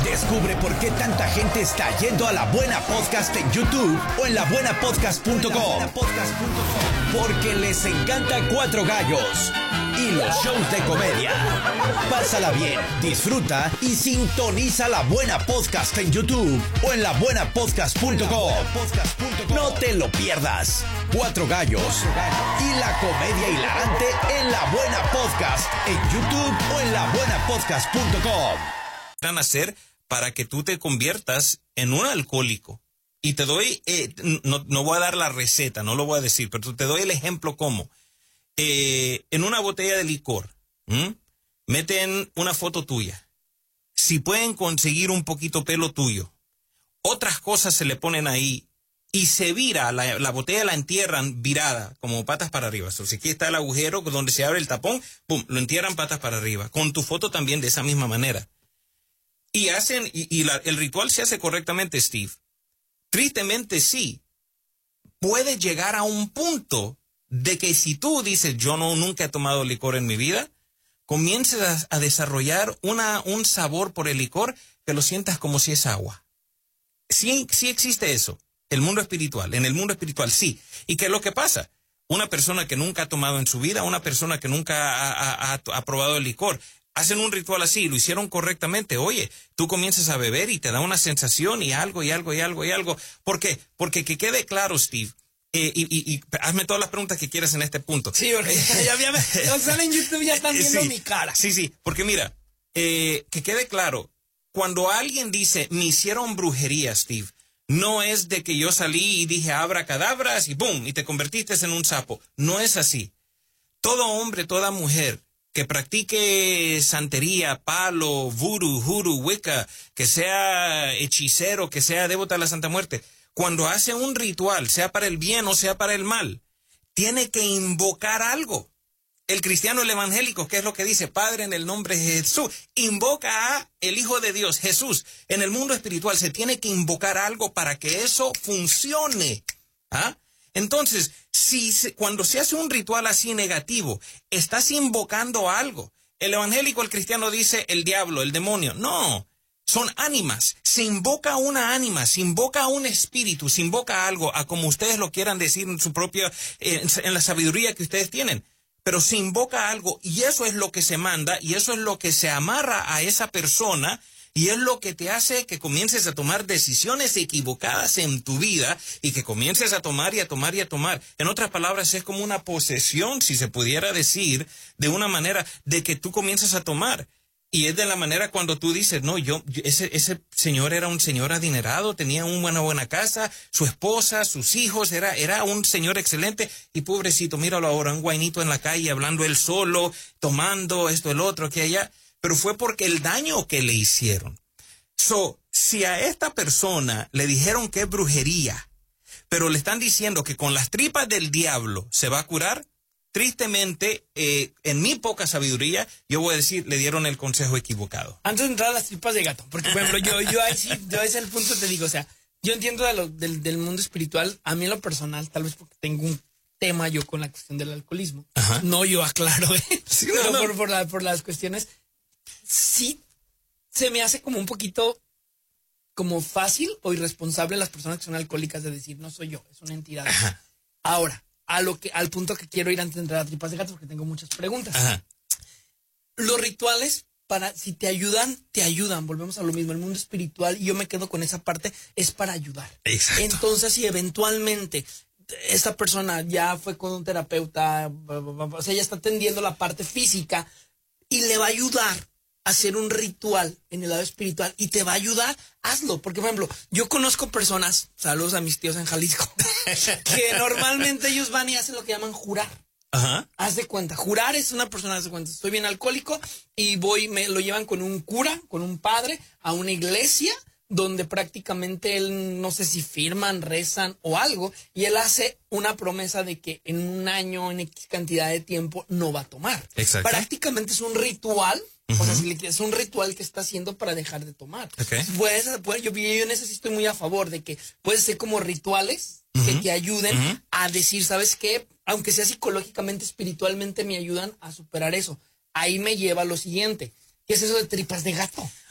Descubre por qué tanta gente está yendo a La Buena Podcast en YouTube o en labuenapodcast.com. Porque les encanta Cuatro Gallos y los shows de comedia. Pásala bien, disfruta y sintoniza La Buena Podcast en YouTube o en labuenapodcast.com. No te lo pierdas. Cuatro Gallos y la comedia hilarante en La Buena Podcast en YouTube o en labuenapodcast.com. Van a hacer para que tú te conviertas en un alcohólico. Y te doy, no voy a dar la receta, no lo voy a decir, pero te doy el ejemplo como. En una botella de licor, meten una foto tuya. Si pueden conseguir un poquito pelo tuyo, otras cosas se le ponen ahí y se vira, la botella la entierran virada, como patas para arriba. O sea, aquí está el agujero donde se abre el tapón, pum, lo entierran patas para arriba. Con tu foto también de esa misma manera. Y el ritual se hace correctamente, Steve. Tristemente sí, puede llegar a un punto de que si tú dices, yo nunca he tomado licor en mi vida, comiences a desarrollar un sabor por el licor que lo sientas como si es agua. Sí existe eso, en el mundo espiritual sí. ¿Y qué es lo que pasa? Una persona que nunca ha tomado en su vida, una persona que nunca ha probado el licor, hacen un ritual así, lo hicieron correctamente. Oye, tú comienzas a beber y te da una sensación y algo. ¿Por qué? Porque que quede claro, Steve, y hazme todas las preguntas que quieras en este punto. Sí, porque ya salen en YouTube, ya están viendo mi cara. Sí, porque mira, que quede claro, cuando alguien dice, me hicieron brujería, Steve, no es de que yo salí y dije abracadabras y boom, y te convertiste en un sapo. No es así. Todo hombre, toda mujer que practique santería, palo, vudú, juru, wicca, que sea hechicero, que sea devoto a la Santa Muerte, cuando hace un ritual, sea para el bien o sea para el mal, tiene que invocar algo. El cristiano, el evangélico, ¿qué es lo que dice? Padre, en el nombre de Jesús, invoca a el Hijo de Dios, Jesús. En el mundo espiritual se tiene que invocar algo para que eso funcione. ¿Ah? Entonces, cuando se hace un ritual así negativo, estás invocando algo. El evangélico, el cristiano dice el diablo, el demonio. No, son ánimas. Se invoca una ánima, se invoca un espíritu, se invoca algo, a como ustedes lo quieran decir en su propia, en la sabiduría que ustedes tienen. Pero se invoca algo y eso es lo que se manda y eso es lo que se amarra a esa persona. Y es lo que te hace que comiences a tomar decisiones equivocadas en tu vida y que comiences a tomar y a tomar y a tomar. En otras palabras, es como una posesión, si se pudiera decir, de una manera de que tú comienzas a tomar. Y es de la manera cuando tú dices, no, ese señor era un señor adinerado, tenía una buena casa, su esposa, sus hijos, era un señor excelente. Y pobrecito, míralo ahora, un guainito en la calle, hablando él solo, tomando esto, el otro, aquí, allá. Pero fue porque el daño que le hicieron. Si a esta persona le dijeron que es brujería, pero le están diciendo que con las tripas del diablo se va a curar, tristemente, en mi poca sabiduría, yo voy a decir, le dieron el consejo equivocado. Antes de entrar a las tripas de gato, porque por ejemplo, yo ahí sí, yo ese es el punto te digo, o sea, yo entiendo del mundo espiritual, a mí en lo personal, tal vez porque tengo un tema yo con la cuestión del alcoholismo. Ajá. No, yo aclaro, sí, no. Por las cuestiones. Sí, se me hace como un poquito como fácil o irresponsable las personas que son alcohólicas de decir, no soy yo, es una entidad. Ajá. Ahora, al punto que quiero ir antes de entrar a tripas de gato, porque tengo muchas preguntas. Ajá. Los rituales, si te ayudan, volvemos a lo mismo, el mundo espiritual, y yo me quedo con esa parte, es para ayudar. Exacto. Entonces, si eventualmente esta persona ya fue con un terapeuta, o sea, ya está atendiendo la parte física, y le va a ayudar a hacer un ritual en el lado espiritual y te va a ayudar, hazlo. Porque, por ejemplo, yo conozco personas, saludos a mis tíos en Jalisco, que normalmente ellos van y hacen lo que llaman jurar. Ajá. Haz de cuenta, jurar es una persona, haz de cuenta, estoy bien alcohólico y me lo llevan con un cura, con un padre, a una iglesia donde prácticamente él, no sé si firman, rezan o algo, y él hace una promesa de que en un año, en X cantidad de tiempo, no va a tomar. Exacto. Prácticamente es un ritual, o sea, es un ritual que está haciendo para dejar de tomar. Okay. Yo en eso sí estoy muy a favor de que puede ser como rituales que te ayuden a decir, ¿sabes qué? Aunque sea psicológicamente, espiritualmente, me ayudan a superar eso. Ahí me lleva a lo siguiente. ¿Qué es eso de tripas de gato?